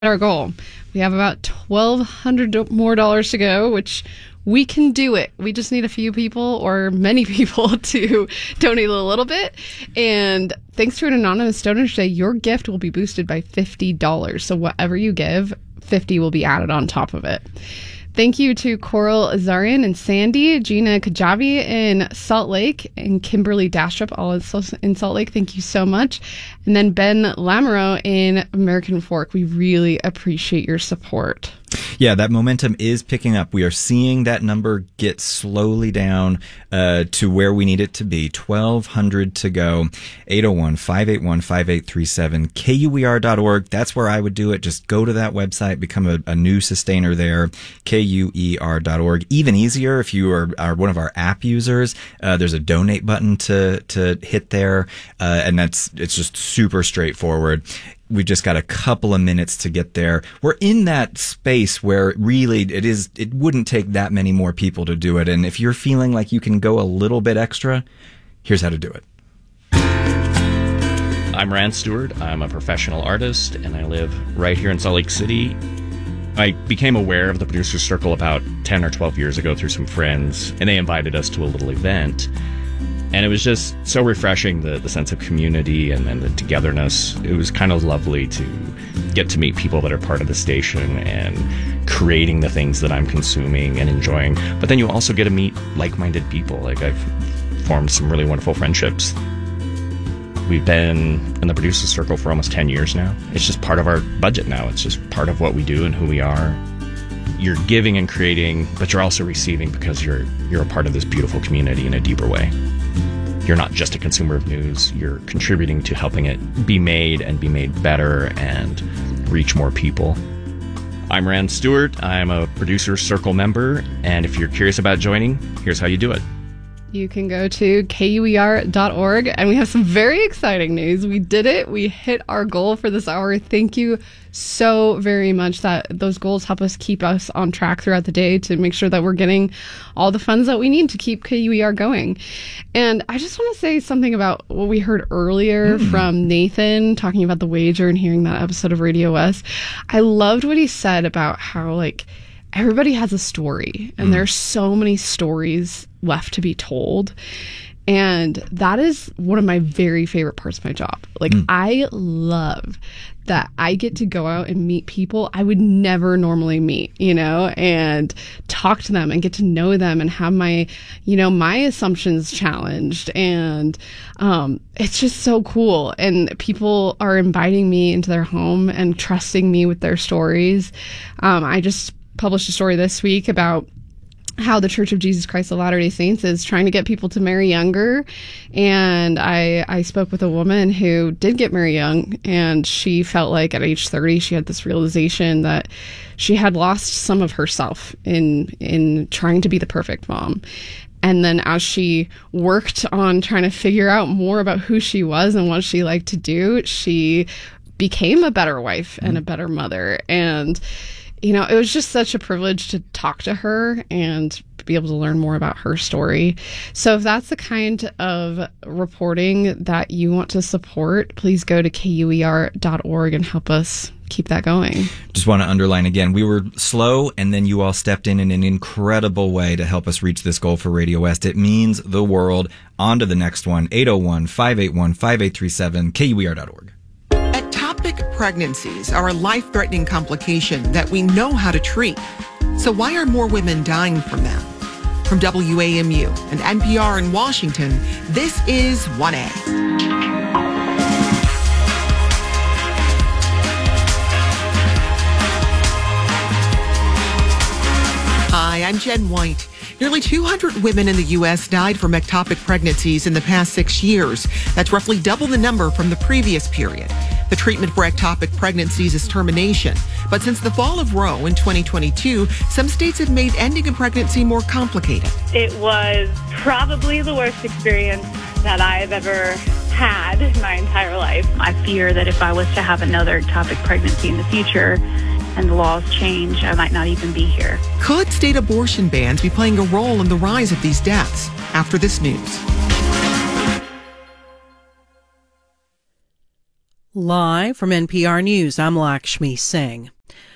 our goal. We have about $1,200 more to go, which we can do it. We just need a few people or many people to donate a little bit. And thanks to an anonymous donor today, your gift will be boosted by $50. So whatever you give, 50 will be added on top of it. Thank you to Coral Azarian and Sandy, Gina Kajabi in Salt Lake, and Kimberly Dastrup, all in Salt Lake. Thank you so much. And then Ben Lamoureux in American Fork. We really appreciate your support. Yeah, that momentum is picking up. We are seeing that number get slowly down to where we need it to be. 1,200 to go. 801-581-5837. KUER.org. That's where I would do it. Just go to that website, become a new sustainer there. KUER.org. Even easier if you are one of our app users. There's a donate button to hit there. And it's just super straightforward. We've just got a couple of minutes to get there. We're in that space where really it wouldn't take that many more people to do it. And if you're feeling like you can go a little bit extra, here's how to do it. I'm Rand Stewart. I'm a professional artist, and I live right here in Salt Lake City. I became aware of the Producers Circle about 10 or 12 years ago through some friends, and they invited us to a little event. And it was just so refreshing, the sense of community and the togetherness. It was kind of lovely to get to meet people that are part of the station and creating the things that I'm consuming and enjoying. But then you also get to meet like-minded people. Like, I've formed some really wonderful friendships. We've been in the Producers Circle for almost 10 years now. It's just part of our budget now. It's just part of what we do and who we are. You're giving and creating, but you're also receiving because you're a part of this beautiful community in a deeper way. You're not just a consumer of news, you're contributing to helping it be made and be made better and reach more people. I'm Rand Stewart. I'm a Producers Circle member, and if you're curious about joining, here's how you do it. You can go to KUER.org, and we have some very exciting news. We did it. We hit our goal for this hour. Thank you so very much. That those goals help us keep us on track throughout the day to make sure that we're getting all the funds that we need to keep KUER going. And I just want to say something about what we heard earlier from Nathan talking about the wager and hearing that episode of Radio West. I loved what he said about how, like, everybody has a story, and there's so many stories left to be told. And that is one of my very favorite parts of my job. Like, I love that I get to go out and meet people I would never normally meet, and talk to them and get to know them and have my assumptions challenged. And it's just so cool. And people are inviting me into their home and trusting me with their stories. I just published a story this week about how the Church of Jesus Christ of Latter-day Saints is trying to get people to marry younger. And I spoke with a woman who did get married young, and she felt like at age 30, she had this realization that she had lost some of herself in trying to be the perfect mom. And then as she worked on trying to figure out more about who she was and what she liked to do, she became a better wife and a better mother. And it was just such a privilege to talk to her and be able to learn more about her story. So if that's the kind of reporting that you want to support, please go to KUER.org and help us keep that going. Just want to underline again, we were slow, and then you all stepped in an incredible way to help us reach this goal for Radio West. It means the world. On to the next one, 801-581-5837, KUER.org. Ectopic pregnancies are a life-threatening complication that we know how to treat. So why are more women dying from them? From WAMU and NPR in Washington, this is 1A. Hi, I'm Jen White. Nearly 200 women in the U.S. died from ectopic pregnancies in the past 6 years. That's roughly double the number from the previous period. The treatment for ectopic pregnancies is termination. But since the fall of Roe in 2022, some states have made ending a pregnancy more complicated. It was probably the worst experience that I've ever had in my entire life. I fear that if I was to have another ectopic pregnancy in the future and the laws change, I might not even be here. Could state abortion bans be playing a role in the rise of these deaths? After this news. Live from NPR News, I'm Lakshmi Singh.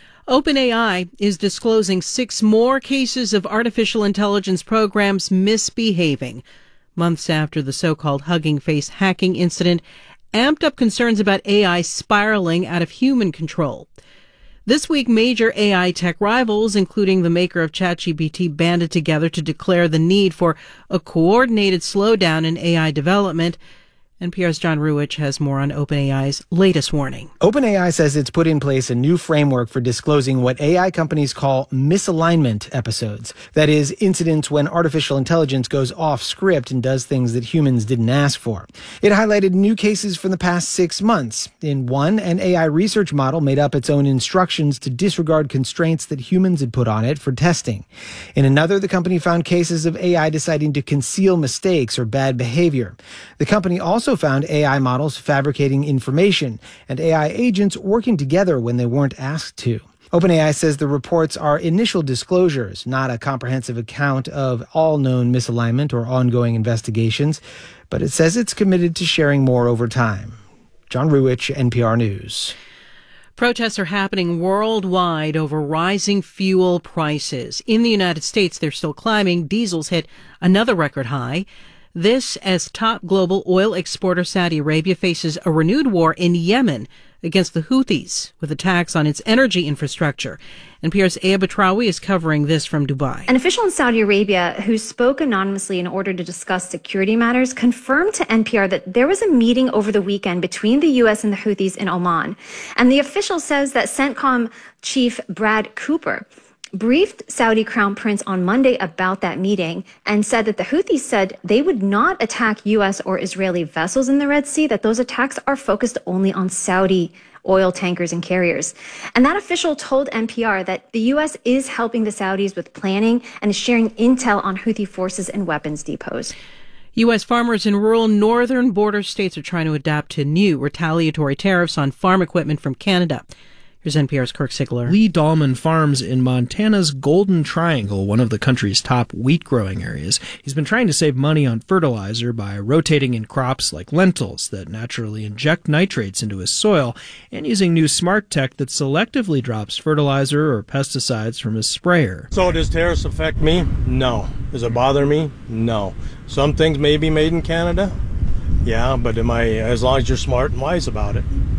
OpenAI is disclosing 6 more cases of artificial intelligence programs misbehaving, months after the so-called Hugging Face hacking incident amped up concerns about AI spiraling out of human control. This week, major AI tech rivals, including the maker of ChatGPT, banded together to declare the need for a coordinated slowdown in AI development. NPR's John Ruwitch has more on OpenAI's latest warning. OpenAI says it's put in place a new framework for disclosing what AI companies call misalignment episodes. That is, incidents when artificial intelligence goes off script and does things that humans didn't ask for. It highlighted new cases from the past 6 months. In one, an AI research model made up its own instructions to disregard constraints that humans had put on it for testing. In another, the company found cases of AI deciding to conceal mistakes or bad behavior. The company also found AI models fabricating information and AI agents working together when they weren't asked to. OpenAI says the reports are initial disclosures, not a comprehensive account of all known misalignment or ongoing investigations, but it says it's committed to sharing more over time. John Ruwitch, NPR News. Protests are happening worldwide over rising fuel prices. In the United States, they're still climbing. Diesel's hit another record high. This as top global oil exporter Saudi Arabia faces a renewed war in Yemen against the Houthis with attacks on its energy infrastructure. NPR's Aya Batrawi is covering this from Dubai. An official in Saudi Arabia who spoke anonymously in order to discuss security matters confirmed to NPR that there was a meeting over the weekend between the U.S. and the Houthis in Oman. And the official says that CENTCOM chief Brad Cooper briefed Saudi Crown Prince on Monday about that meeting and said that the Houthis said they would not attack U.S. or Israeli vessels in the Red Sea, that those attacks are focused only on Saudi oil tankers and carriers. And that official told NPR that the U.S. is helping the Saudis with planning and is sharing intel on Houthi forces and weapons depots. U.S. farmers in rural northern border states are trying to adapt to new retaliatory tariffs on farm equipment from Canada. Here's NPR's Kirk Sigler. Lee Dahlman farms in Montana's Golden Triangle, one of the country's top wheat growing areas. He's been trying to save money on fertilizer by rotating in crops like lentils that naturally inject nitrates into his soil and using new smart tech that selectively drops fertilizer or pesticides from his sprayer. So does tariffs affect me? No. Does it bother me? No. Some things may be made in Canada. Yeah, but as long as you're smart and wise about it.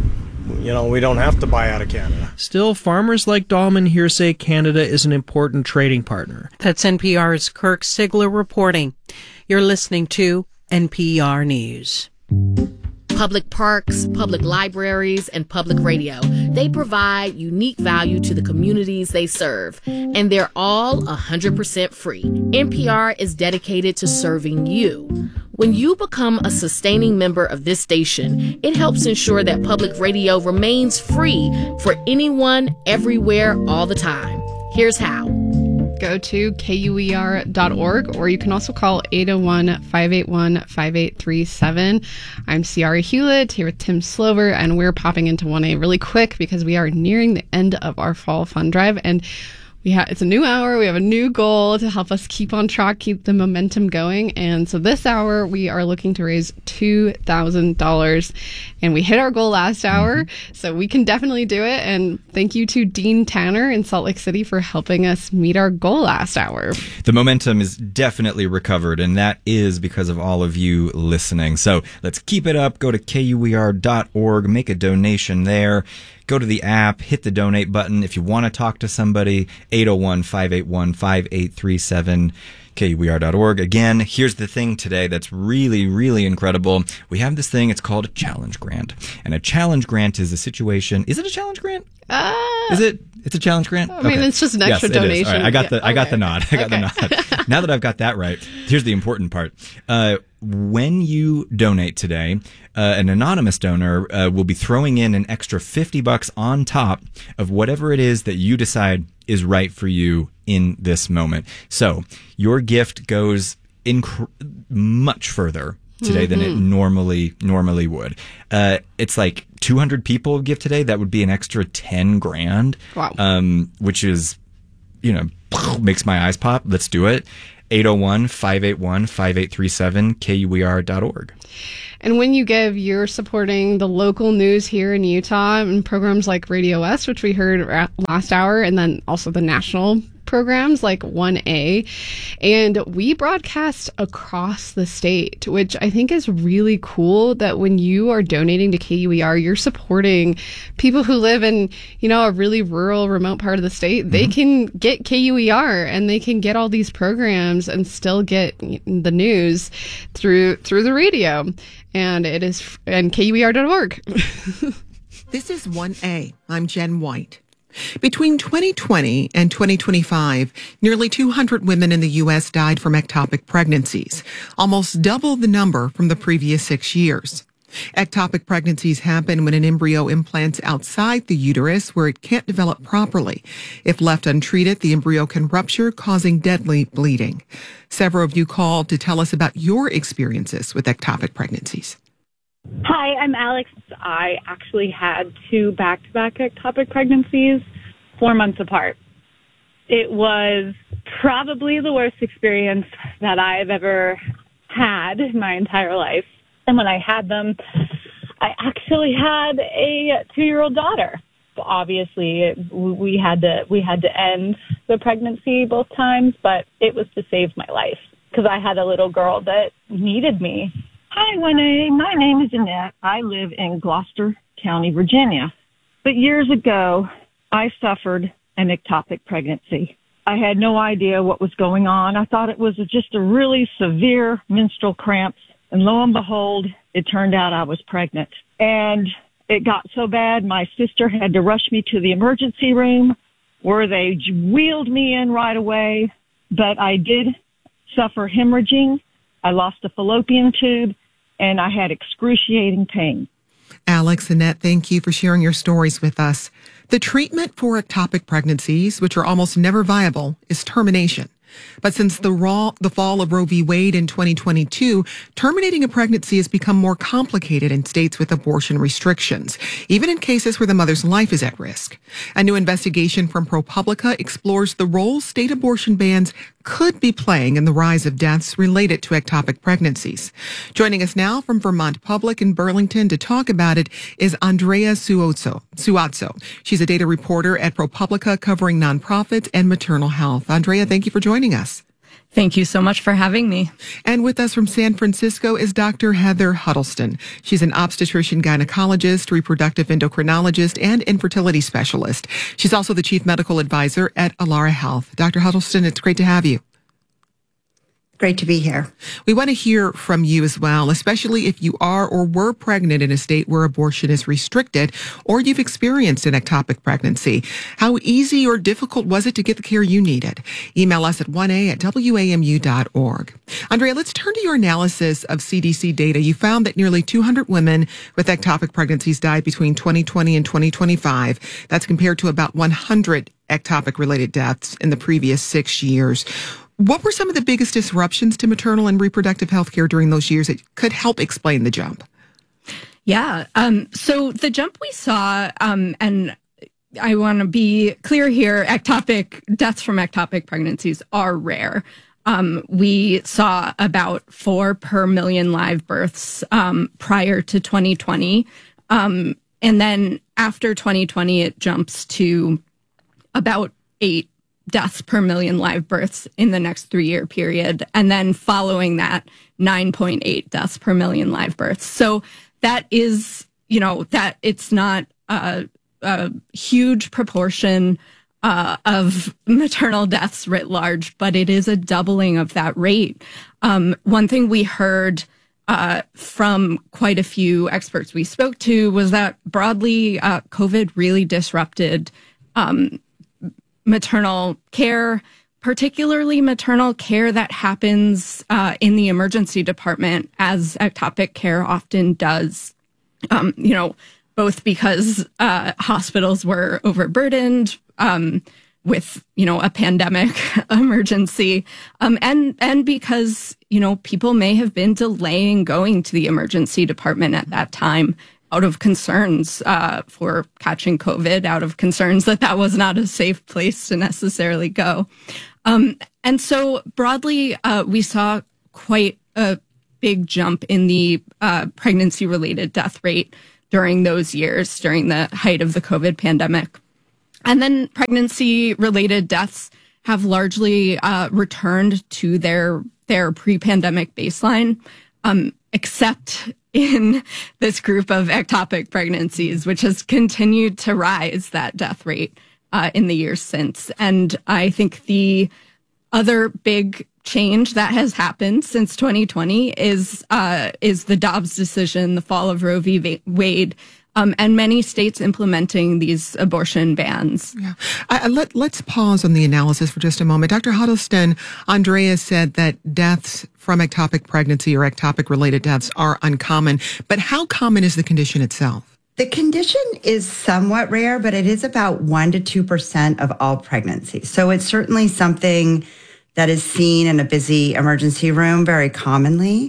You know, we don't have to buy out of Canada. Still, farmers like Dahlman here say Canada is an important trading partner. That's NPR's Kirk Sigler reporting. You're listening to NPR News. Public parks, public libraries, and public radio. They provide unique value to the communities they serve, and they're all 100% free. NPR is dedicated to serving you. When you become a sustaining member of this station, it helps ensure that public radio remains free for anyone, everywhere, all the time. Here's how. Go to KUER.org, or you can also call 801-581-5837. I'm Ciara Hewlett here with Tim Slover, and we're popping into 1A really quick because we are nearing the end of our fall fund drive, and it's a new hour. We have a new goal to help us keep on track, keep the momentum going. And so this hour, we are looking to raise $2,000. And we hit our goal last hour, so we can definitely do it. And thank you to Dean Tanner in Salt Lake City for helping us meet our goal last hour. The momentum is definitely recovered, and that is because of all of you listening. So let's keep it up. Go to KUER.org, make a donation there. Go to the app, hit the donate button. If you want to talk to somebody, 801-581-5837, KUER.org. Again, here's the thing today that's really, really incredible. We have this thing, it's called a challenge grant. And a challenge grant is a situation. Is it a challenge grant? Is it? It's a challenge grant? I mean, it's just an extra donation. All right, I got the nod. I got the nod. Now that I've got that right, here's the important part. When you donate today, an anonymous donor will be throwing in an extra $50 on top of whatever it is that you decide is right for you in this moment. So your gift goes much further today than it normally would. It's like 200 people give today. That would be an extra $10,000. Wow. Which is, makes my eyes pop. Let's do it. 801-581-5837, KUER.org. And when you give, you're supporting the local news here in Utah and programs like Radio West, which we heard last hour, and then also the national programs like 1A. And we broadcast across the state, which I think is really cool, that when you are donating to KUER, you're supporting people who live in, a really rural, remote part of the state. They can get KUER and they can get all these programs and still get the news through the radio. And it is, and KUER.org. This is 1A. I'm Jen White. Between 2020 and 2025, nearly 200 women in the U.S. died from ectopic pregnancies, almost double the number from the previous 6 years. Ectopic pregnancies happen when an embryo implants outside the uterus where it can't develop properly. If left untreated, the embryo can rupture, causing deadly bleeding. Several of you called to tell us about your experiences with ectopic pregnancies. Hi, I'm Alex. I actually had 2 back-to-back ectopic pregnancies 4 months apart. It was probably the worst experience that I've ever had in my entire life. And when I had them, I actually had a 2-year-old daughter. Obviously, we had to end the pregnancy both times, but it was to save my life because I had a little girl that needed me. Hi, 1A. My name is Annette. I live in Gloucester County, Virginia. But years ago, I suffered an ectopic pregnancy. I had no idea what was going on. I thought it was just a really severe menstrual cramps. And lo and behold, it turned out I was pregnant. And it got so bad, my sister had to rush me to the emergency room where they wheeled me in right away. But I did suffer hemorrhaging. I lost a fallopian tube, and I had excruciating pain. Alex, Annette, thank you for sharing your stories with us. The treatment for ectopic pregnancies, which are almost never viable, is termination. But since the fall of Roe v. Wade in 2022, terminating a pregnancy has become more complicated in states with abortion restrictions, even in cases where the mother's life is at risk. A new investigation from ProPublica explores the role state abortion bans could be playing in the rise of deaths related to ectopic pregnancies. Joining us now from Vermont Public in Burlington to talk about it is Andrea Suazzo. She's a data reporter at ProPublica covering nonprofits and maternal health. Andrea, thank you for joining us. Thank you so much for having me. And with us from San Francisco is Dr. Heather Huddleston. She's an obstetrician gynecologist, reproductive endocrinologist, and infertility specialist. She's also the chief medical advisor at Alara Health. Dr. Huddleston, it's great to have you. Great to be here. We want to hear from you as well, especially if you are or were pregnant in a state where abortion is restricted or you've experienced an ectopic pregnancy. How easy or difficult was it to get the care you needed? Email us at 1a@wamu.org. Andrea, let's turn to your analysis of CDC data. You found that nearly 200 women with ectopic pregnancies died between 2020 and 2025. That's compared to about 100 ectopic-related deaths in the previous 6 years. What were some of the biggest disruptions to maternal and reproductive health care during those years that could help explain the jump? Yeah. So the jump we saw, and I want to be clear here, deaths from ectopic pregnancies are rare. We saw about 4 per million live births prior to 2020. And then after 2020, it jumps to about 8 deaths per million live births in the next 3-year period. And then following that, 9.8 deaths per million live births. So that is, that it's not a huge proportion of maternal deaths writ large, but it is a doubling of that rate. One thing we heard from quite a few experts we spoke to was that broadly, COVID really disrupted maternal care, particularly maternal care that happens in the emergency department, as ectopic care often does, both because hospitals were overburdened with, a pandemic emergency, and because, people may have been delaying going to the emergency department at that time out of concerns for catching COVID, out of concerns that was not a safe place to necessarily go. And so broadly, we saw quite a big jump in the pregnancy-related death rate during those years, during the height of the COVID pandemic. And then pregnancy-related deaths have largely returned to their pre-pandemic baseline, except in this group of ectopic pregnancies, which has continued to rise, that death rate in the years since. And I think the other big change that has happened since 2020 is the Dobbs decision, the fall of Roe v. Wade, and many states implementing these abortion bans. Yeah. Let's pause on the analysis for just a moment. Dr. Huddleston, Andrea said that deaths from ectopic pregnancy or ectopic-related deaths are uncommon, but how common is the condition itself? The condition is somewhat rare, but it is about 1% to 2% of all pregnancies. So it's certainly something that is seen in a busy emergency room very commonly.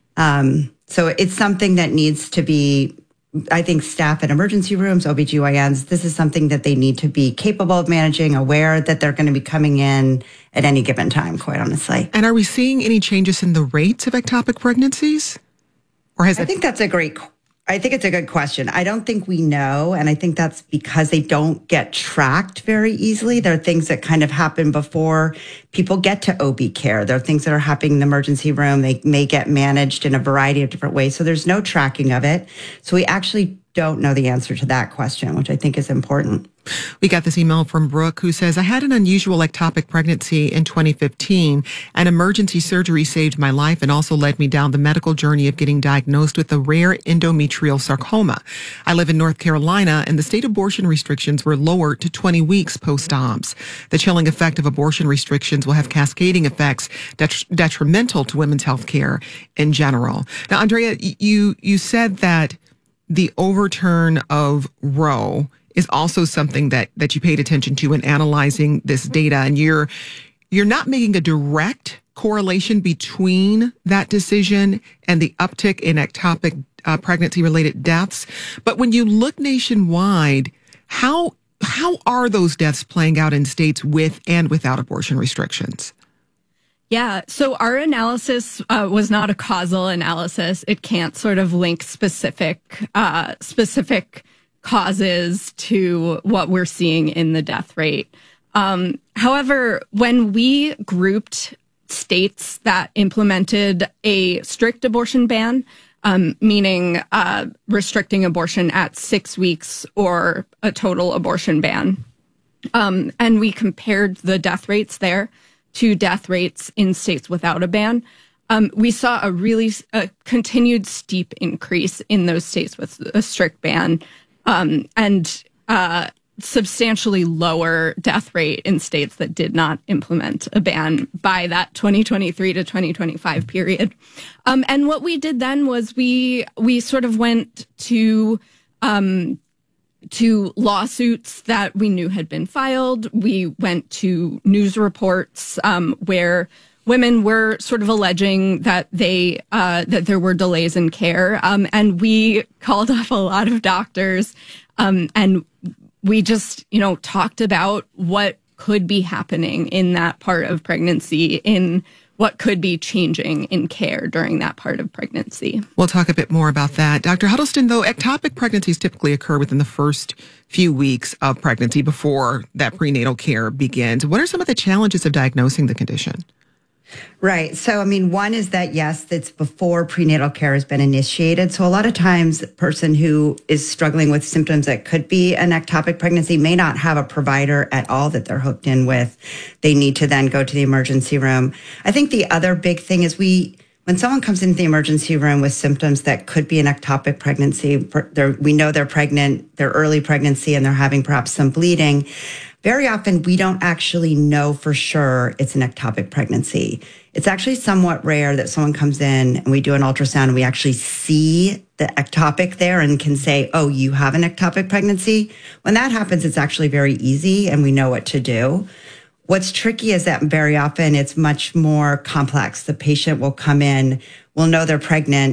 So it's something that needs to be, I think, staff in emergency rooms, OBGYNs, this is something that they need to be capable of managing, aware that they're going to be coming in at any given time, quite honestly. And are we seeing any changes in the rates of ectopic pregnancies? Or I think it's a good question. I don't think we know, and I think that's because they don't get tracked very easily. There are things that kind of happen before people get to OB care. There are things that are happening in the emergency room. They may get managed in a variety of different ways. So there's no tracking of it. So we actually don't know the answer to that question, which I think is important. We got this email from Brooke who says, I had an unusual ectopic pregnancy in 2015. An emergency surgery saved my life and also led me down the medical journey of getting diagnosed with a rare endometrial sarcoma. I live in North Carolina and the state abortion restrictions were lowered to 20 weeks post-OBS. The chilling effect of abortion restrictions will have cascading effects detrimental to women's health care in general. Now, Andrea, you said that the overturn of Roe is also something that you paid attention to in analyzing this data. And you're not making a direct correlation between that decision and the uptick in ectopic pregnancy-related deaths. But when you look nationwide, how are those deaths playing out in states with and without abortion restrictions? Yeah, so our analysis was not a causal analysis. It can't sort of link specific causes to what we're seeing in the death rate. However, when we grouped states that implemented a strict abortion ban, meaning restricting abortion at 6 weeks or a total abortion ban, and we compared the death rates there to death rates in states without a ban, we saw a continued steep increase in those states with a strict ban, and substantially lower death rate in states that did not implement a ban by that 2023 to 2025 period. And what we did then was we sort of went to lawsuits that we knew had been filed. We went to news reports where women were sort of alleging that that there were delays in care, and we called up a lot of doctors, and we just talked about what could be happening in that part of pregnancy, in what could be changing in care during that part of pregnancy. We'll talk a bit more about that. Dr. Huddleston, though, ectopic pregnancies typically occur within the first few weeks of pregnancy before that prenatal care begins. What are some of the challenges of diagnosing the condition? Right. So, one is that, yes, it's before prenatal care has been initiated. So a lot of times a person who is struggling with symptoms that could be an ectopic pregnancy may not have a provider at all that they're hooked in with. They need to then go to the emergency room. I think the other big thing is when someone comes into the emergency room with symptoms that could be an ectopic pregnancy, we know they're pregnant, they're early pregnancy, and they're having perhaps some bleeding. Very often, we don't actually know for sure it's an ectopic pregnancy. It's actually somewhat rare that someone comes in and we do an ultrasound and we actually see the ectopic there and can say, oh, you have an ectopic pregnancy. When that happens, it's actually very easy and we know what to do. What's tricky is that very often it's much more complex. The patient will come in, we'll know they're pregnant,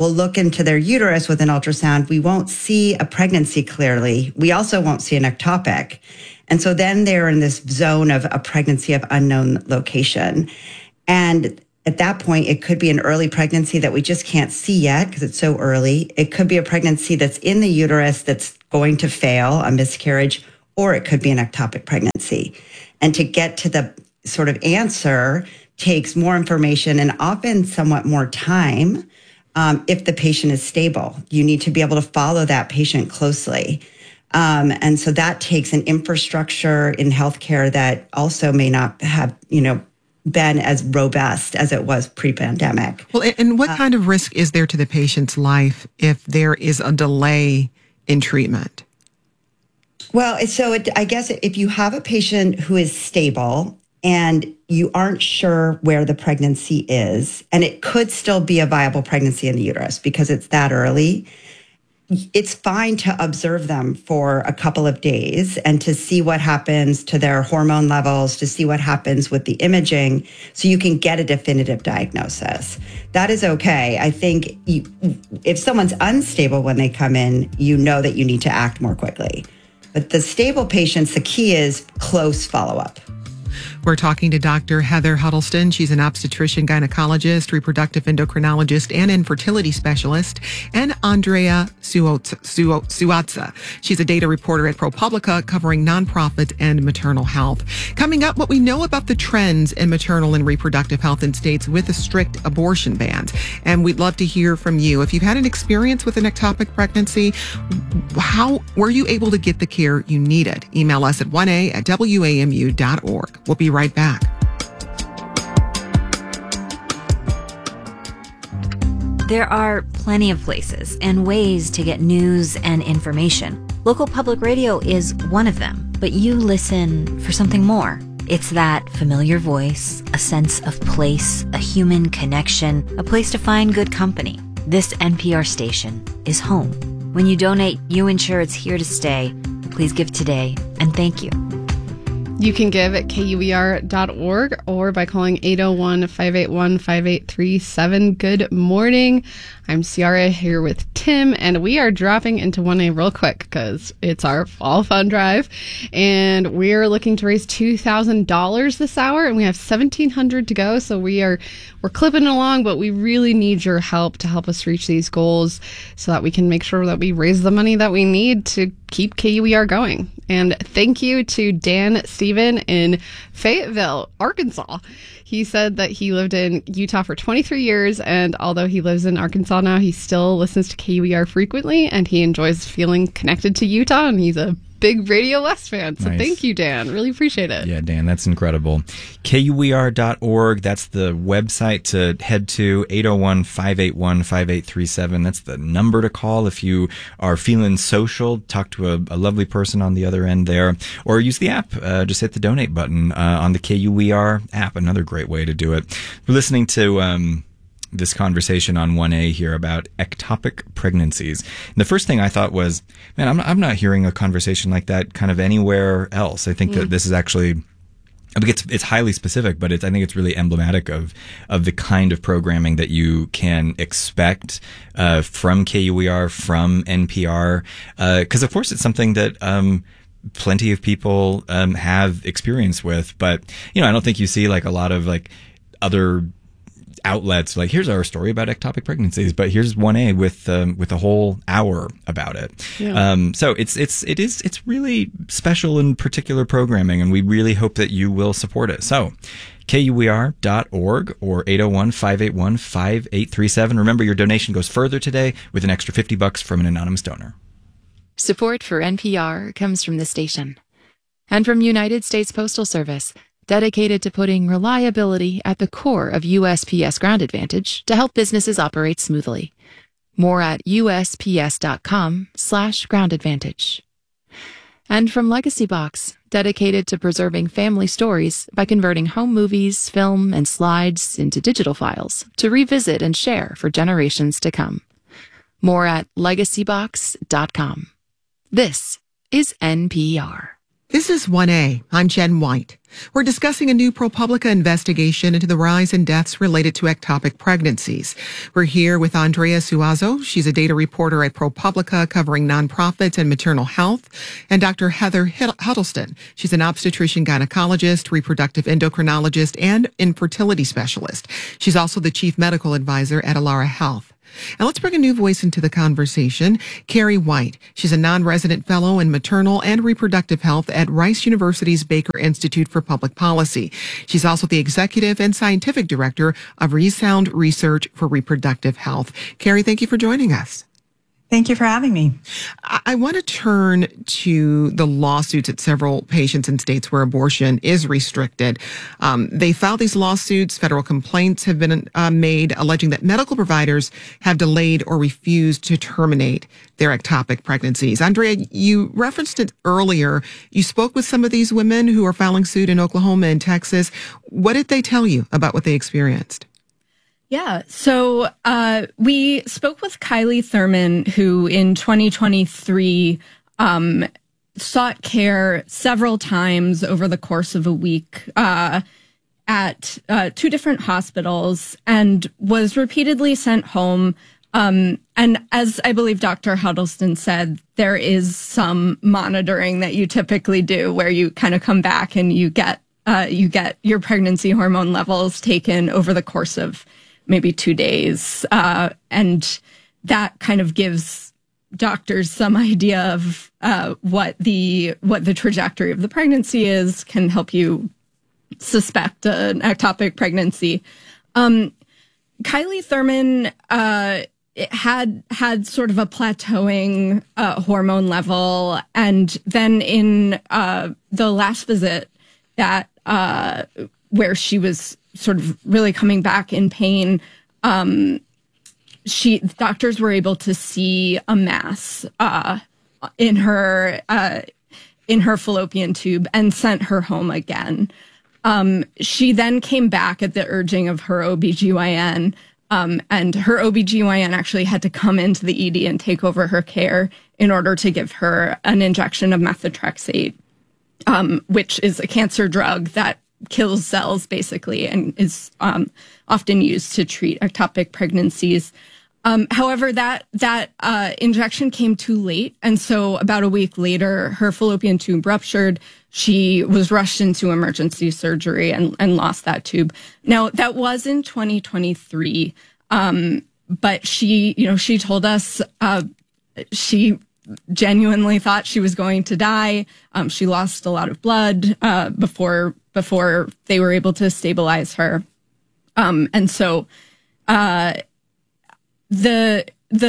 we'll look into their uterus with an ultrasound. We won't see a pregnancy clearly. We also won't see an ectopic. And so then they're in this zone of a pregnancy of unknown location. And at that point, it could be an early pregnancy that we just can't see yet because it's so early. It could be a pregnancy that's in the uterus that's going to fail, a miscarriage, or it could be an ectopic pregnancy. And to get to the sort of answer takes more information and often somewhat more time if the patient is stable. You need to be able to follow that patient closely. And so that takes an infrastructure in healthcare that also may not have, been as robust as it was pre-pandemic. Well, and what kind of risk is there to the patient's life if there is a delay in treatment? Well, I guess if you have a patient who is stable and you aren't sure where the pregnancy is, and it could still be a viable pregnancy in the uterus because it's that early, it's fine to observe them for a couple of days and to see what happens to their hormone levels, to see what happens with the imaging, so you can get a definitive diagnosis. That is okay. I think if someone's unstable when they come in, you know that you need to act more quickly. But the stable patients, the key is close follow-up. We're talking to Dr. Heather Huddleston. She's an obstetrician, gynecologist, reproductive endocrinologist, and infertility specialist, and Andrea Suazza. She's a data reporter at ProPublica covering nonprofit and maternal health. Coming up, what we know about the trends in maternal and reproductive health in states with a strict abortion bans. And we'd love to hear from you. If you've had an experience with an ectopic pregnancy, how were you able to get the care you needed? Email us at 1a@wamu.org. We'll be right back. There are plenty of places and ways to get news and information. Local public radio is one of them, but you listen for something more. It's that familiar voice, a sense of place, a human connection, a place to find good company. This NPR station is home. When you donate, you ensure it's here to stay. Please give today, and thank you. You can give at KUER.org or by calling 801-581-5837. Good morning. I'm Ciara here with Tim, and we are dropping into 1A real quick because it's our fall fund drive, and we're looking to raise $2,000 this hour, and we have $1,700 to go. So we're clipping along, but we really need your help to help us reach these goals so that we can make sure that we raise the money that we need to keep KUER going. And thank you to Dan Steven in Fayetteville, Arkansas. He said that he lived in Utah for 23 years, and although he lives in Arkansas now, he still listens to KUER frequently, and he enjoys feeling connected to Utah, and he's a big Radio West fan. So Thank you, Dan. Really appreciate it. Yeah, Dan, that's incredible. KUER.org, that's the website to head to. 801-581-5837. That's the number to call if you are feeling social. Talk to a lovely person on the other end there. Or use the app. Just hit the donate button on the KUER app. Another great way to do it. We're listening to this conversation on 1A here about ectopic pregnancies. And the first thing I thought was, man, I'm not hearing a conversation like that kind of anywhere else. I think that this is actually, I mean, it's highly specific, but I think it's really emblematic of the kind of programming that you can expect from KUER, from NPR, because of course it's something that plenty of people have experience with. But I don't think you see like a lot of like other outlets like, here's our story about ectopic pregnancies, but here's 1A with a whole hour about it. Yeah. So it's really special and particular programming, and we really hope that you will support it. So KUER.org or 801-581-5837. Remember, your donation goes further today with an extra $50 from an anonymous donor. Support for NPR comes from the station and from United States Postal Service, dedicated to putting reliability at the core of USPS Ground Advantage to help businesses operate smoothly. More at USPS.com/Ground Advantage. And from Legacy Box, dedicated to preserving family stories by converting home movies, film, and slides into digital files to revisit and share for generations to come. More at LegacyBox.com. This is NPR. This is 1A. I'm Jen White. We're discussing a new ProPublica investigation into the rise in deaths related to ectopic pregnancies. We're here with Andrea Suazo. She's a data reporter at ProPublica covering nonprofits and maternal health. And Dr. Heather Huddleston. She's an obstetrician gynecologist, reproductive endocrinologist, and infertility specialist. She's also the chief medical advisor at Alara Health. And let's bring a new voice into the conversation, Carrie White. She's a non-resident fellow in maternal and reproductive health at Rice University's Baker Institute for Public Policy. She's also the executive and scientific director of Resound Research for Reproductive Health. Carrie, thank you for joining us. Thank you for having me. I want to turn to the lawsuits at several patients in states where abortion is restricted. They filed these lawsuits. Federal complaints have been made alleging that medical providers have delayed or refused to terminate their ectopic pregnancies. Andrea, you referenced it earlier. You spoke with some of these women who are filing suit in Oklahoma and Texas. What did they tell you about what they experienced? Yeah. So we spoke with Kylie Thurman, who in 2023 sought care several times over the course of a week at two different hospitals and was repeatedly sent home. And as I believe Dr. Huddleston said, there is some monitoring that you typically do where you kind of come back and you get your pregnancy hormone levels taken over the course of maybe 2 days. And that kind of gives doctors some idea of what the trajectory of the pregnancy is, can help you suspect an ectopic pregnancy. Kylie Thurman had sort of a plateauing hormone level. And then in the last visit that where she was sort of really coming back in pain, doctors were able to see a mass in her fallopian tube and sent her home again. She then came back at the urging of her OBGYN, and her OBGYN actually had to come into the ED and take over her care in order to give her an injection of methotrexate, which is a cancer drug that kills cells basically and is often used to treat ectopic pregnancies. However, that injection came too late. And so about a week later, her fallopian tube ruptured. She was rushed into emergency surgery and lost that tube. Now, that was in 2023. But she told us she genuinely thought she was going to die. She lost a lot of blood before they were able to stabilize her. And so the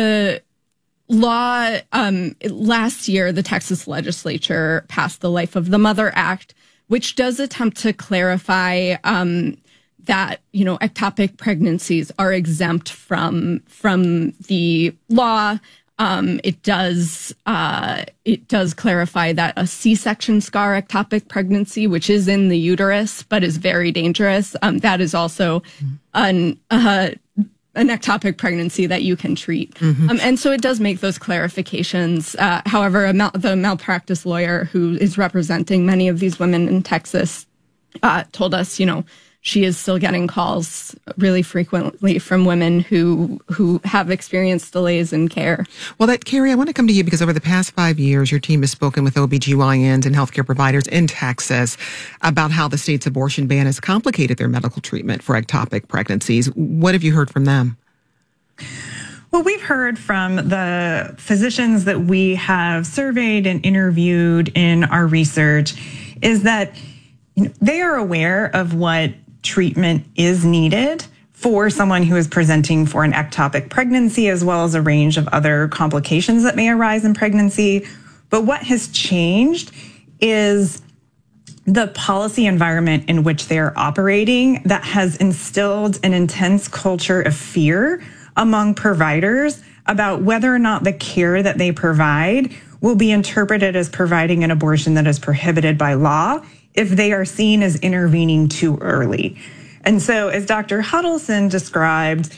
law, last year, the Texas legislature passed the Life of the Mother Act, which does attempt to clarify that, ectopic pregnancies are exempt from the law. It does clarify that a C-section scar ectopic pregnancy, which is in the uterus but is very dangerous, that is also an ectopic pregnancy that you can treat. And so it does make those clarifications. However, the malpractice lawyer who is representing many of these women in Texas told us, she is still getting calls really frequently from women who have experienced delays in care. Well, Carrie, I want to come to you because over the past 5 years, your team has spoken with OBGYNs and healthcare providers in Texas about how the state's abortion ban has complicated their medical treatment for ectopic pregnancies. What have you heard from them? Well, we've heard from the physicians that we have surveyed and interviewed in our research is that they are aware of what treatment is needed for someone who is presenting for an ectopic pregnancy, as well as a range of other complications that may arise in pregnancy. But what has changed is the policy environment in which they are operating that has instilled an intense culture of fear among providers about whether or not the care that they provide will be interpreted as providing an abortion that is prohibited by law if they are seen as intervening too early. And so as Dr. Huddleston described,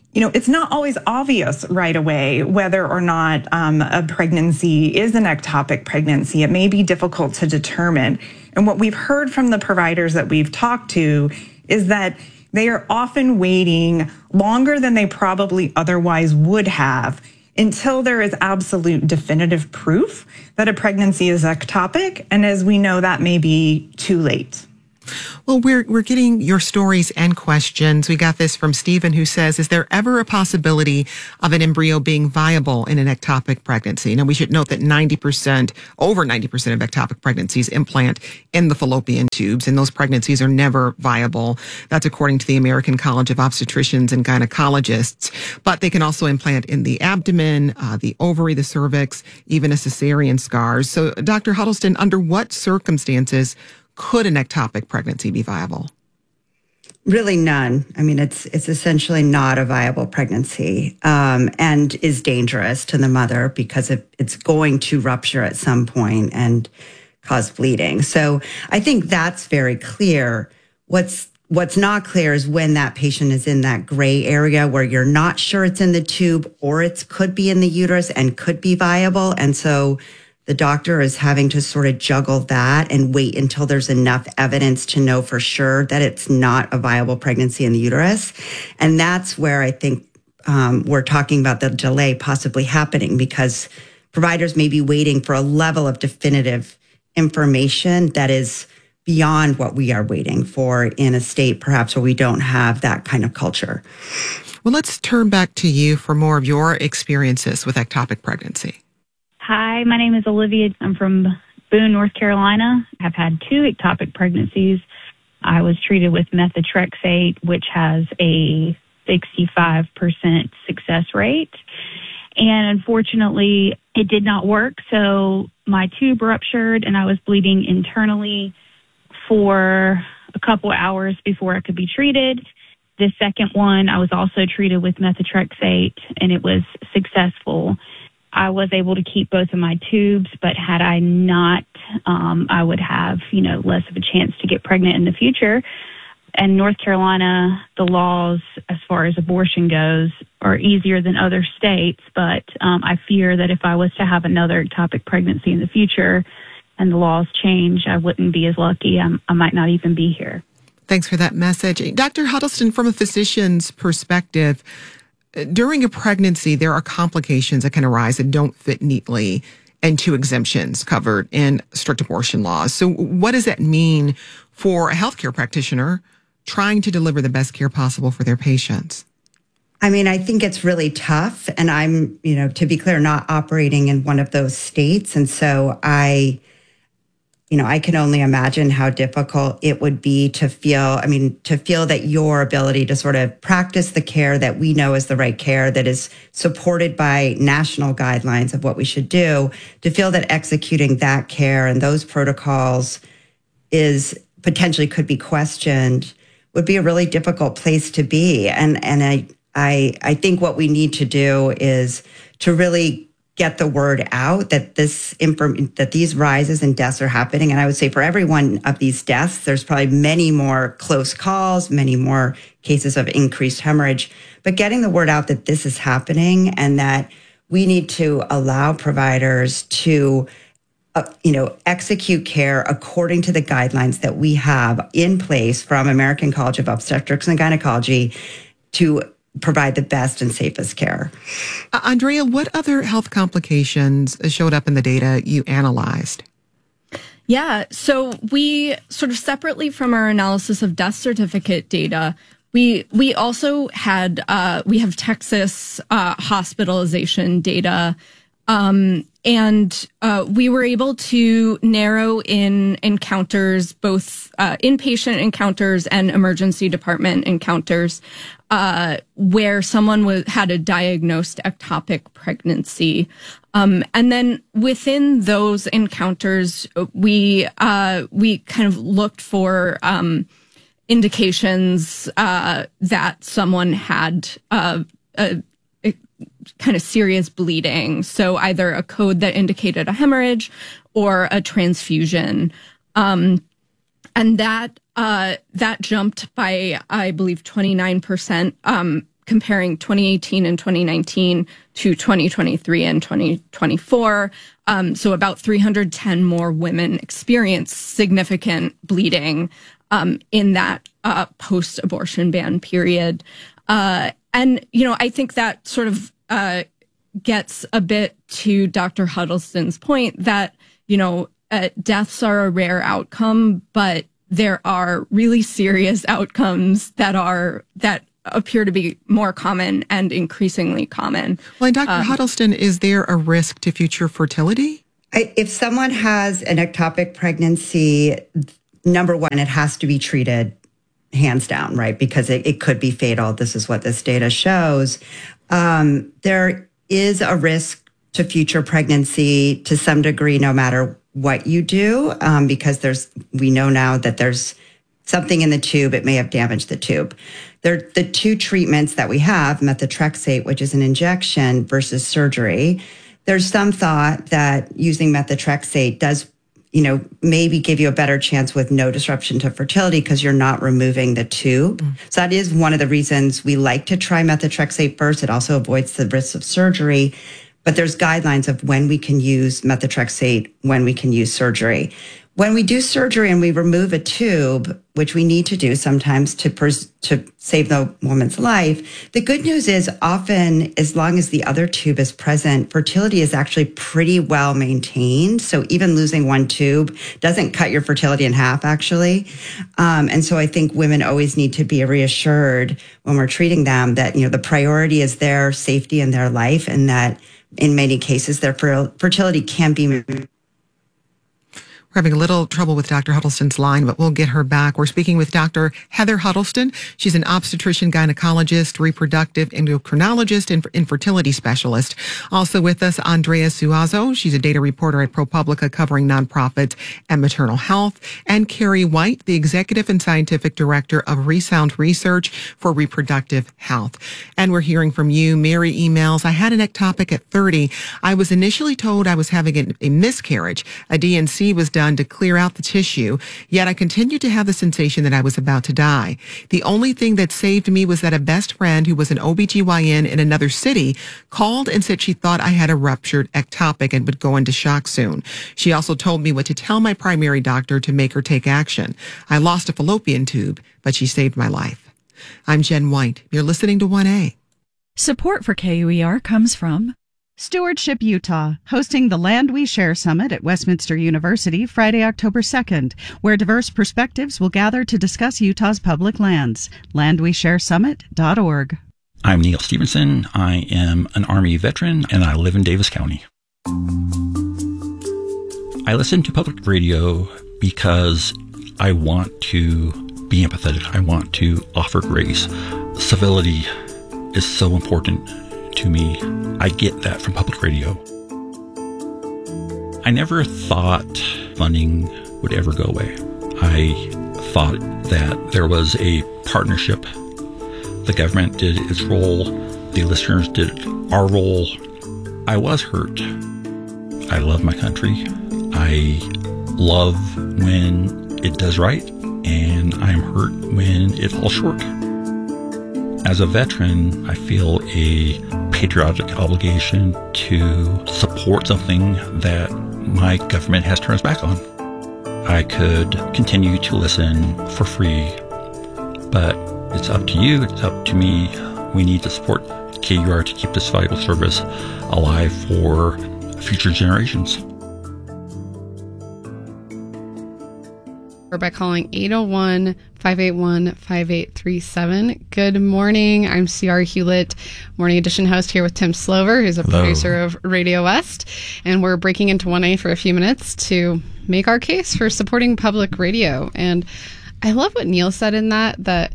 it's not always obvious right away whether or not a pregnancy is an ectopic pregnancy. It may be difficult to determine. And what we've heard from the providers that we've talked to is that they are often waiting longer than they probably otherwise would have until there is absolute definitive proof that a pregnancy is ectopic. And as we know, that may be too late. Well, we're getting your stories and questions. We got this from Stephen, who says, is there ever a possibility of an embryo being viable in an ectopic pregnancy? Now, we should note that over 90% of ectopic pregnancies implant in the fallopian tubes, and those pregnancies are never viable. That's according to the American College of Obstetricians and Gynecologists. But they can also implant in the abdomen, the ovary, the cervix, even a cesarean scars. So, Dr. Huddleston, under what circumstances could an ectopic pregnancy be viable? Really none. I mean, it's essentially not a viable pregnancy, and is dangerous to the mother because it's going to rupture at some point and cause bleeding. So I think that's very clear. What's not clear is when that patient is in that gray area where you're not sure it's in the tube or it could be in the uterus and could be viable. And so the doctor is having to sort of juggle that and wait until there's enough evidence to know for sure that it's not a viable pregnancy in the uterus. And that's where I think we're talking about the delay possibly happening, because providers may be waiting for a level of definitive information that is beyond what we are waiting for in a state perhaps where we don't have that kind of culture. Well, let's turn back to you for more of your experiences with ectopic pregnancy. Hi, my name is Olivia. I'm from Boone, North Carolina. I've had 2 ectopic pregnancies. I was treated with methotrexate, which has a 65% success rate. And unfortunately, it did not work. So my tube ruptured and I was bleeding internally for a couple hours before I could be treated. The second one, I was also treated with methotrexate and it was successful. I was able to keep both of my tubes, but had I not, I would have, less of a chance to get pregnant in the future. And North Carolina, the laws as far as abortion goes are easier than other states, but I fear that if I was to have another ectopic pregnancy in the future and the laws change, I wouldn't be as lucky. I might not even be here. Thanks for that message. Dr. Huddleston, from a physician's perspective, during a pregnancy, there are complications that can arise that don't fit neatly into exemptions covered in strict abortion laws. So what does that mean for a healthcare practitioner trying to deliver the best care possible for their patients? I mean, I think it's really tough. And I'm, to be clear, not operating in one of those states. And so I can only imagine how difficult it would be to feel that your ability to sort of practice the care that we know is the right care, that is supported by national guidelines of what we should do, to feel that executing that care and those protocols is potentially could be questioned would be a really difficult place to be. And I think what we need to do is to really get the word out that that these rises in deaths are happening. And I would say for every one of these deaths, there's probably many more close calls, many more cases of increased hemorrhage. But getting the word out that this is happening and that we need to allow providers to execute care according to the guidelines that we have in place from American College of Obstetrics and Gynecology to provide the best and safest care. Andrea, what other health complications showed up in the data you analyzed? Yeah, so we sort of separately from our analysis of death certificate data, we also had, we have Texas hospitalization data, and we were able to narrow in encounters, both inpatient encounters and emergency department encounters, where someone had a diagnosed ectopic pregnancy. And then within those encounters, we kind of looked for indications that someone had a kind of serious bleeding. So either a code that indicated a hemorrhage or a transfusion. And that jumped by, I believe, 29%, comparing 2018 and 2019 to 2023 and 2024. So about 310 more women experienced significant bleeding in that post-abortion ban period. And, I think that sort of gets a bit to Dr. Huddleston's point that, deaths are a rare outcome, but there are really serious outcomes that appear to be more common and increasingly common. Well, and Dr. Huddleston, is there a risk to future fertility? If someone has an ectopic pregnancy, number one, it has to be treated hands down, right? Because it could be fatal. This is what this data shows. There is a risk to future pregnancy to some degree, no matter what you do, because we know now that there's something in the tube. It may have damaged the tube. The two treatments that we have, methotrexate, which is an injection, versus surgery. There's some thought that using methotrexate does, maybe give you a better chance with no disruption to fertility because you're not removing the tube. So that is one of the reasons we like to try methotrexate first. It also avoids the risk of surgery. But there's guidelines of when we can use methotrexate, when we can use surgery. When we do surgery and we remove a tube, which we need to do sometimes to save the woman's life, the good news is often, as long as the other tube is present, fertility is actually pretty well maintained. So even losing one tube doesn't cut your fertility in half, actually. And so I think women always need to be reassured when we're treating them that, the priority is their safety and their life, and that in many cases their fertility can be. We're having a little trouble with Dr. Huddleston's line, but we'll get her back. We're speaking with Dr. Heather Huddleston. She's an obstetrician, gynecologist, reproductive endocrinologist, and infertility specialist. Also with us, Andrea Suazo. She's a data reporter at ProPublica covering nonprofits and maternal health. And Carrie White, the executive and scientific director of Resound Research for Reproductive Health. And we're hearing from you. Mary emails, I had an ectopic at 30. I was initially told I was having a miscarriage. A DNC was done to clear out the tissue, yet I continued to have the sensation that I was about to die. The only thing that saved me was that a best friend who was an OBGYN in another city called and said she thought I had a ruptured ectopic and would go into shock soon. She also told me what to tell my primary doctor to make her take action. I lost a fallopian tube, but she saved my life. I'm Jen White. You're listening to 1A. Support for KUER comes from Stewardship Utah, hosting the Land We Share Summit at Westminster University Friday, October 2nd, where diverse perspectives will gather to discuss Utah's public lands. LandWeShareSummit.org. I'm Neil Stevenson. I am an Army veteran, and I live in Davis County. I listen to public radio because I want to be empathetic. I want to offer grace. Civility is so important to me. I get that from public radio. I never thought funding would ever go away. I thought that there was a partnership. The government did its role. The listeners did our role. I was hurt. I love my country. I love when it does right, and I'm hurt when it falls short. As a veteran, I feel a patriotic obligation to support something that my government has turned its back on. I could continue to listen for free, but it's up to you, it's up to me. We need to support KUER to keep this valuable service alive for future generations. Or by calling 801-581-5837. Good morning. I'm C.R. Hewlett, Morning Edition host, here with Tim Slover, who's a producer of Radio West. And we're breaking into 1A for a few minutes to make our case for supporting public radio. And I love what Neil said in that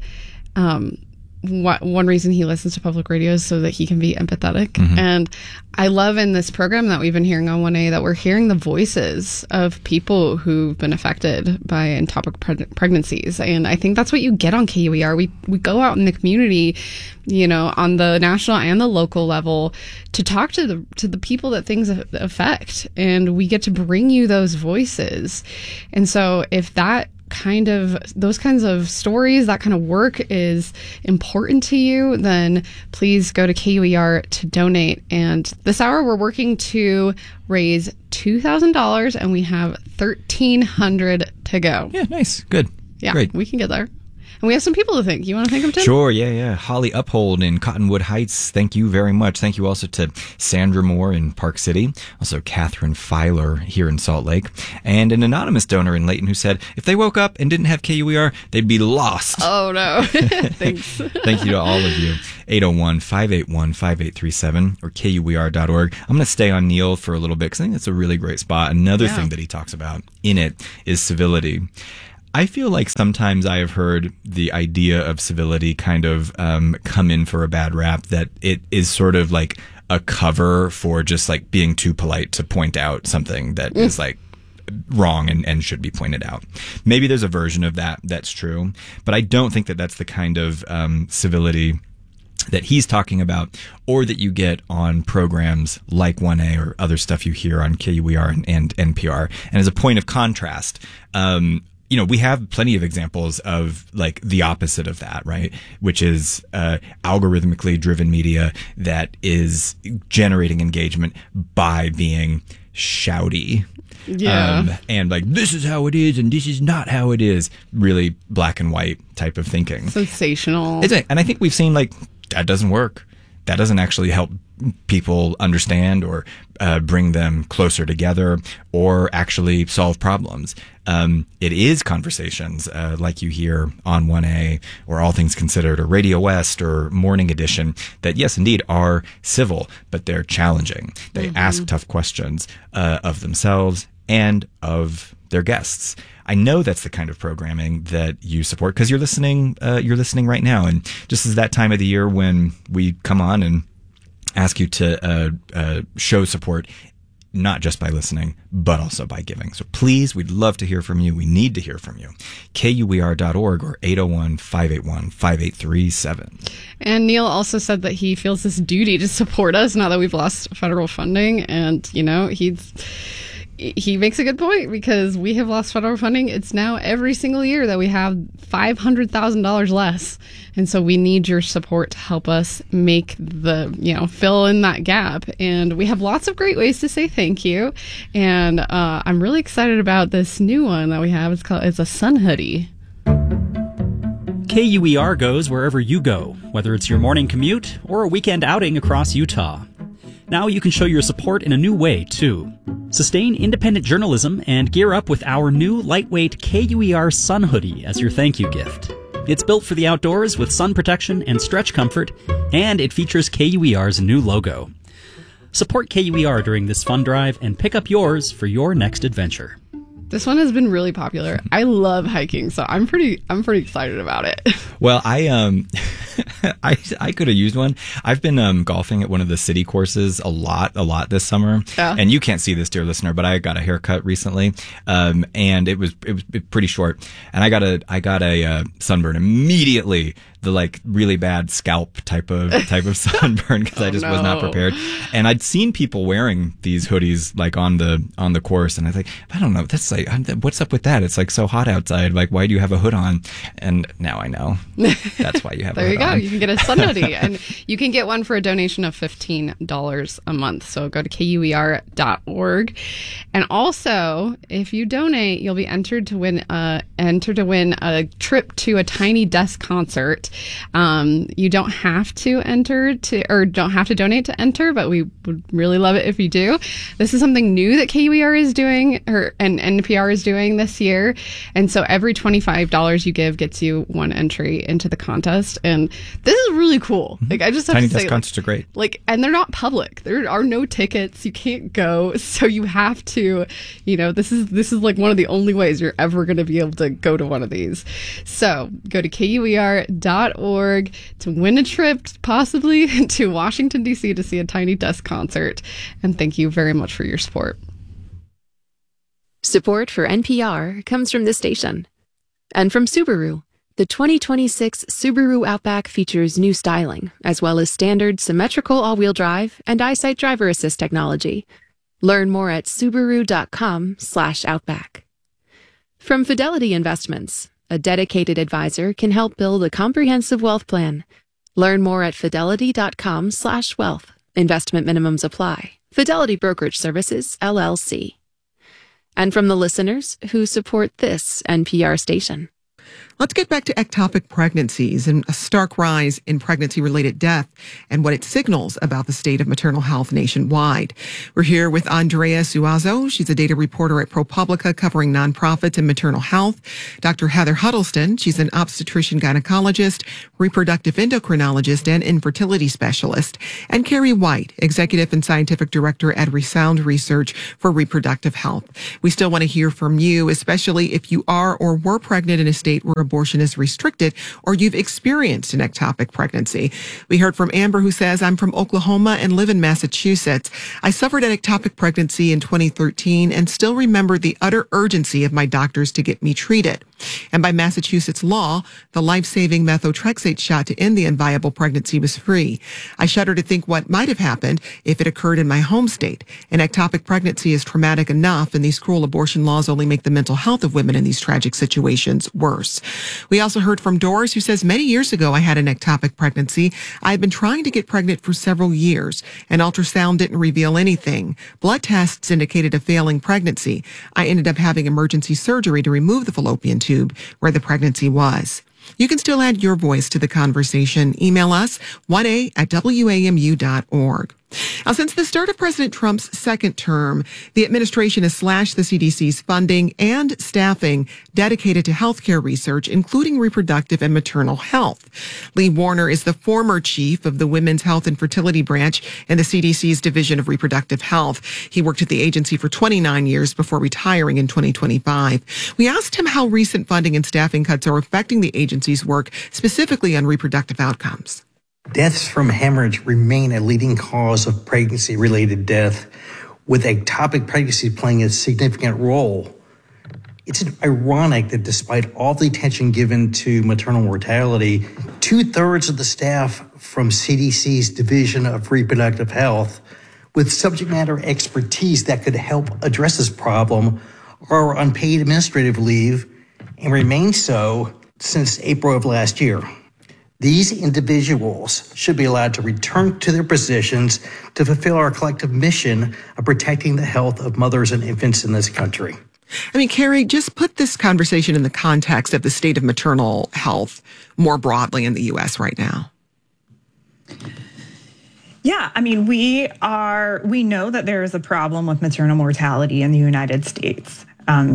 one reason he listens to public radio is so that he can be empathetic. Mm-hmm. And I love in this program that we've been hearing on 1A that we're hearing the voices of people who've been affected by ectopic pregnancies. And I think that's what you get on KUER. We go out in the community, on the national and the local level to talk to the people that things affect. And we get to bring you those voices. And so if that those kinds of stories, that kind of work is important to you, then please go to KUER to donate. And this hour we're working to raise $2,000 and we have $1,300 to go. Yeah, nice. Good. Yeah, Great. We can get there. And we have some people to thank. You want to thank them, Tim? Sure, yeah. Holly Uphold in Cottonwood Heights, thank you very much. Thank you also to Sandra Moore in Park City, also Catherine Filer here in Salt Lake, and an anonymous donor in Layton who said if they woke up and didn't have KUER, they'd be lost. Oh, no. Thanks. Thank you to all of you. 801-581-5837 or KUER.org. I'm going to stay on Neil for a little bit because I think that's a really great spot. Another thing that he talks about in it is civility. I feel like sometimes I have heard the idea of civility kind of come in for a bad rap, that it is sort of like a cover for just like being too polite to point out something that is like wrong and should be pointed out. Maybe there's a version of that that's true, but I don't think that that's the kind of civility that he's talking about, or that you get on programs like 1A or other stuff you hear on KUER and NPR. And as a point of contrast, we have plenty of examples of like the opposite of that, right? Which is algorithmically driven media that is generating engagement by being shouty. Yeah. And like, this is how it is and this is not how it is. Really black and white type of thinking. Sensational. And I think we've seen like, that doesn't work. That doesn't actually help people understand or bring them closer together or actually solve problems. It is conversations like you hear on 1A or All Things Considered or Radio West or Morning Edition that, yes, indeed, are civil, but they're challenging. They ask tough questions of themselves and of their guests. I know that's the kind of programming that you support because you're listening right now. And just as that time of the year when we come on and ask you to show support, not just by listening, but also by giving. So please, we'd love to hear from you. We need to hear from you. KUER.org or 801-581-5837. And Neil also said that he feels this duty to support us now that we've lost federal funding. And, he makes a good point because we have lost federal funding. It's now every single year that we have $500,000 less. And so we need your support to help us make fill in that gap. And we have lots of great ways to say thank you. And I'm really excited about this new one that we have. It's a sun hoodie. KUER goes wherever you go, whether it's your morning commute or a weekend outing across Utah. Now you can show your support in a new way, too. Sustain independent journalism and gear up with our new lightweight KUER Sun Hoodie as your thank you gift. It's built for the outdoors with sun protection and stretch comfort, and it features KUER's new logo. Support KUER during this fun drive and pick up yours for your next adventure. This one has been really popular. I love hiking, so I'm pretty excited about it. Well, I could have used one. I've been golfing at one of the city courses a lot this summer. Yeah. And you can't see this, dear listener, but I got a haircut recently, and it was pretty short. And I got a sunburn immediately. The like really bad scalp type of sunburn because I just was not prepared. And I'd seen people wearing these hoodies like on the course, and I was like, I don't know, that's like, what's up with that? It's like so hot outside. Like, why do you have a hood on? And now I know that's why you have. There a you hood go. on. You can get a sun hoodie, and you can get one for a donation of $15 a month. So go to KUER.org, and also if you donate, you'll be entered to win a trip to a Tiny Desk concert. You don't have to don't have to donate to enter, but we would really love it if you do. This is something new that KUER is doing, and NPR is doing this year. And so every $25 you give gets you one entry into the contest. And this is really cool. Mm-hmm. Like, I just have Tiny to say, Desk concerts are great. And they're not public. There are no tickets. You can't go. So you have to, this is like one of the only ways you're ever going to be able to go to one of these. So go to KUER.org to win a trip, possibly, to Washington, D.C. to see a Tiny Desk concert. And thank you very much for your support. Support for NPR comes from this station. And from Subaru. The 2026 Subaru Outback features new styling, as well as standard symmetrical all-wheel drive and EyeSight driver assist technology. Learn more at Subaru.com/Outback. From Fidelity Investments, a dedicated advisor can help build a comprehensive wealth plan. Learn more at fidelity.com/wealth. Investment minimums apply. Fidelity Brokerage Services, LLC. And from the listeners who support this NPR station. Let's get back to ectopic pregnancies and a stark rise in pregnancy-related death and what it signals about the state of maternal health nationwide. We're here with Andrea Suazo. She's a data reporter at ProPublica covering nonprofits and maternal health. Dr. Heather Huddleston. She's an obstetrician gynecologist, reproductive endocrinologist, and infertility specialist. And Carrie White, executive and scientific director at Resound Research for Reproductive Health. We still want to hear from you, especially if you are or were pregnant in a state where abortion is restricted or you've experienced an ectopic pregnancy. We heard from Amber, who says, I'm from Oklahoma and live in Massachusetts. I suffered an ectopic pregnancy in 2013 and still remember the utter urgency of my doctors to get me treated. And by Massachusetts law, the life-saving methotrexate shot to end the unviable pregnancy was free. I shudder to think what might have happened if it occurred in my home state. An ectopic pregnancy is traumatic enough, and these cruel abortion laws only make the mental health of women in these tragic situations worse. We also heard from Doris, who says, many years ago I had an ectopic pregnancy. I had been trying to get pregnant for several years. An ultrasound didn't reveal anything. Blood tests indicated a failing pregnancy. I ended up having emergency surgery to remove the fallopian tube where the pregnancy was. You can still add your voice to the conversation. Email us 1a@wamu.org. Now, since the start of President Trump's second term, the administration has slashed the CDC's funding and staffing dedicated to healthcare research, including reproductive and maternal health. Lee Warner is the former chief of the Women's Health and Fertility Branch in the CDC's Division of Reproductive Health. He worked at the agency for 29 years before retiring in 2025. We asked him how recent funding and staffing cuts are affecting the agency's work, specifically on reproductive outcomes. Deaths from hemorrhage remain a leading cause of pregnancy-related death, with ectopic pregnancy playing a significant role. It's ironic that despite all the attention given to maternal mortality, 2/3 of the staff from CDC's Division of Reproductive Health, with subject matter expertise that could help address this problem, are on paid administrative leave and remain so since April of last year. These individuals should be allowed to return to their positions to fulfill our collective mission of protecting the health of mothers and infants in this country. I mean, Carrie, just put this conversation in the context of the state of maternal health more broadly in the U.S. right now. Yeah, I mean, we know that there is a problem with maternal mortality in the United States.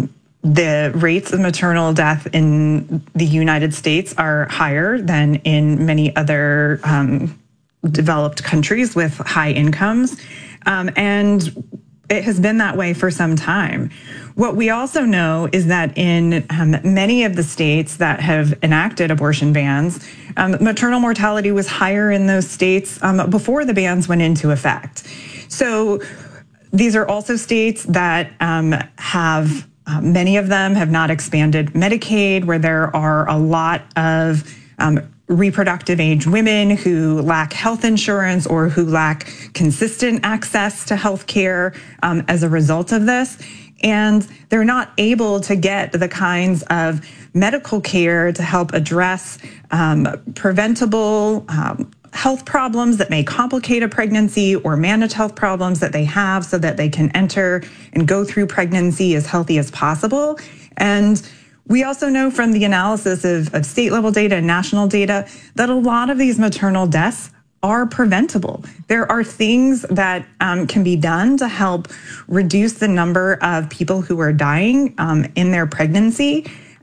The rates of maternal death in the United States are higher than in many other developed countries with high incomes. And it has been that way for some time. What we also know is that in many of the states that have enacted abortion bans, maternal mortality was higher in those states before the bans went into effect. So these are also states that have many of them have not expanded Medicaid, where there are a lot of reproductive age women who lack health insurance or who lack consistent access to health care as a result of this. And they're not able to get the kinds of medical care to help address preventable health problems that may complicate a pregnancy or manage health problems that they have so that they can enter and go through pregnancy as healthy as possible. And we also know from the analysis of state level data and national data that a lot of these maternal deaths are preventable. There are things that can be done to help reduce the number of people who are dying in their pregnancy.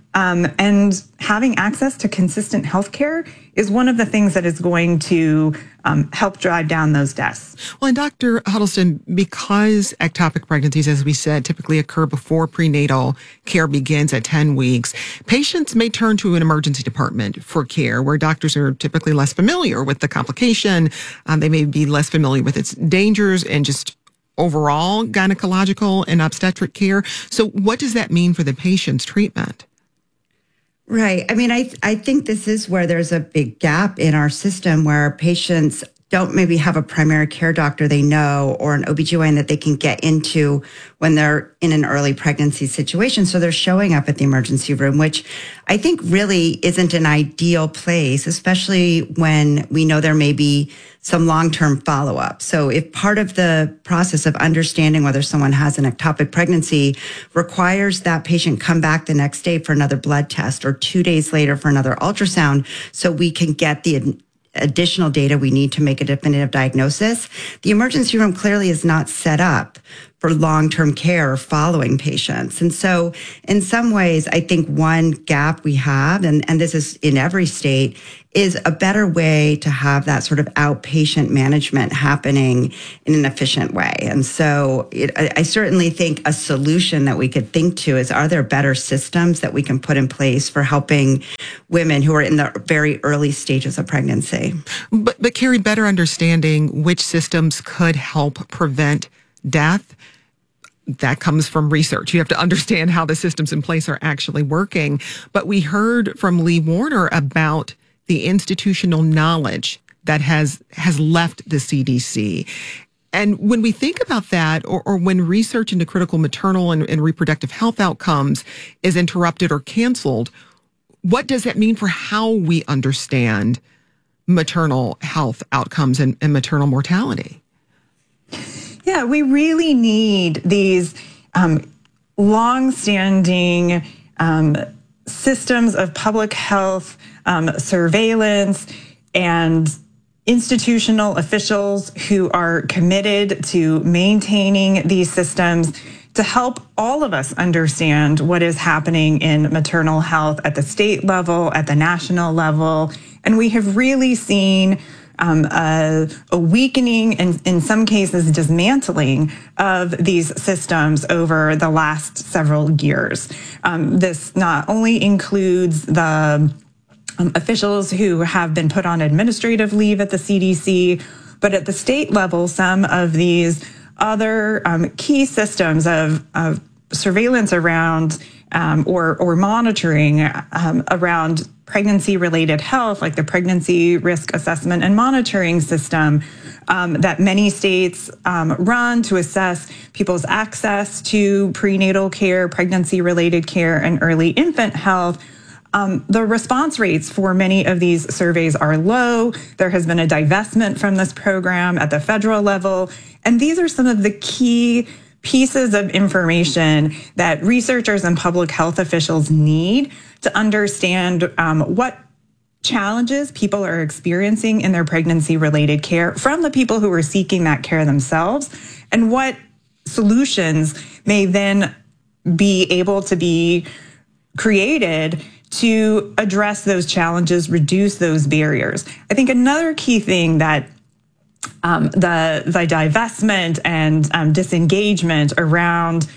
And having access to consistent health care is one of the things that is going to help drive down those deaths. Well, and Dr. Huddleston, because ectopic pregnancies, as we said, typically occur before prenatal care begins at 10 weeks, patients may turn to an emergency department for care where doctors are typically less familiar with the complication. They may be less familiar with its dangers and just overall gynecological and obstetric care. So what does that mean for the patient's treatment? Right. I mean, I think this is where there's a big gap in our system where patients don't maybe have a primary care doctor they know or an OBGYN that they can get into when they're in an early pregnancy situation. So they're showing up at the emergency room, which I think really isn't an ideal place, especially when we know there may be some long-term follow-up. So if part of the process of understanding whether someone has an ectopic pregnancy requires that patient come back the next day for another blood test or 2 days later for another ultrasound so we can get the additional data we need to make a definitive diagnosis, the emergency room clearly is not set up for long-term care following patients. And so in some ways, I think one gap we have, and this is in every state, is a better way to have that sort of outpatient management happening in an efficient way. And so I certainly think a solution that we could think to is, are there better systems that we can put in place for helping women who are in the very early stages of pregnancy? But Carrie, better understanding which systems could help prevent death, that comes from research. You have to understand how the systems in place are actually working. But we heard from Lee Warner about the institutional knowledge that has left the CDC. And when we think about that, or when research into critical maternal and reproductive health outcomes is interrupted or canceled, what does that mean for how we understand maternal health outcomes and maternal mortality? Yeah, we really need these long-standing systems of public health surveillance and institutional officials who are committed to maintaining these systems to help all of us understand what is happening in maternal health at the state level, at the national level. And we have really seen a weakening and in some cases dismantling of these systems over the last several years. This not only includes the officials who have been put on administrative leave at the CDC, but at the state level, some of these other key systems of surveillance around or monitoring around pregnancy-related health, like the Pregnancy Risk Assessment and Monitoring System that many states run to assess people's access to prenatal care, pregnancy-related care, and early infant health. The response rates for many of these surveys are low. There has been a divestment from this program at the federal level. And these are some of the key pieces of information that researchers and public health officials need to understand what challenges people are experiencing in their pregnancy-related care from the people who are seeking that care themselves, and what solutions may then be able to be created to address those challenges, reduce those barriers. I think another key thing that the divestment and disengagement around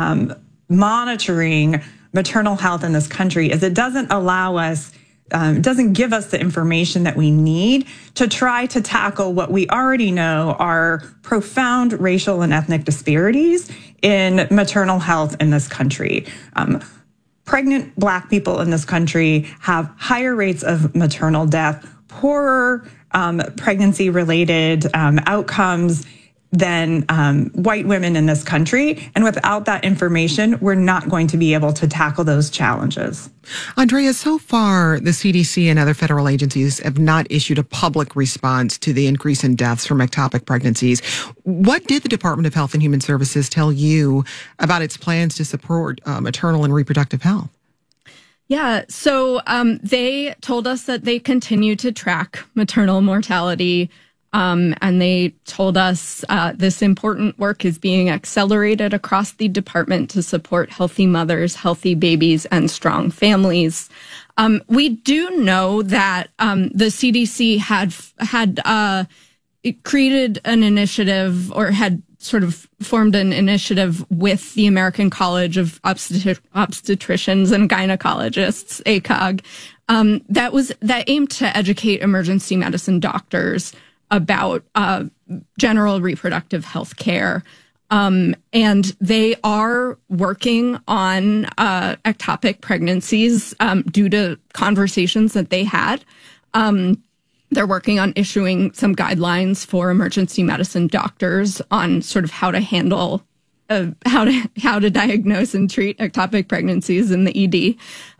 monitoring maternal health in this country is it doesn't allow us, doesn't give us the information that we need to try to tackle what we already know are profound racial and ethnic disparities in maternal health in this country. Pregnant Black people in this country have higher rates of maternal death, poorer pregnancy-related outcomes than white women in this country. And without that information, we're not going to be able to tackle those challenges. Andrea, so far, the CDC and other federal agencies have not issued a public response to the increase in deaths from ectopic pregnancies. What did the Department of Health and Human Services tell you about its plans to support maternal and reproductive health? Yeah, so they told us that they continue to track maternal mortality, and they told us this important work is being accelerated across the department to support healthy mothers, healthy babies, and strong families. We do know that the CDC had created an initiative, or had sort of formed an initiative with the American College of Obstetricians and Gynecologists, ACOG, that aimed to educate emergency medicine doctors about general reproductive health care. And they are working on ectopic pregnancies due to conversations that they had. They're working on issuing some guidelines for emergency medicine doctors on sort of how to handle, how to diagnose and treat ectopic pregnancies in the ED.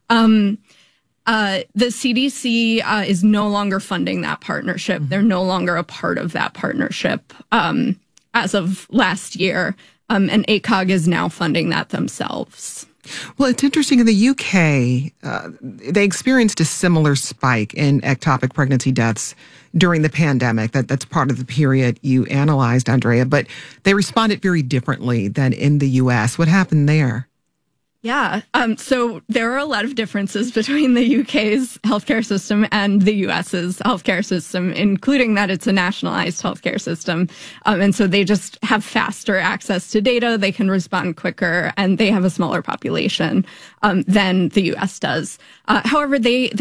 The CDC is no longer funding that partnership. They're no longer a part of that partnership as of last year, and ACOG is now funding that themselves. Well, it's interesting. In the UK, they experienced a similar spike in ectopic pregnancy deaths during the pandemic. That's part of the period you analyzed, Andrea, but they responded very differently than in the US. What happened there? Yeah. So there are a lot of differences between the UK's healthcare system and the US's healthcare system, including that it's a nationalized healthcare system. And so they just have faster access to data. They can respond quicker, and they have a smaller population than the US does. However, they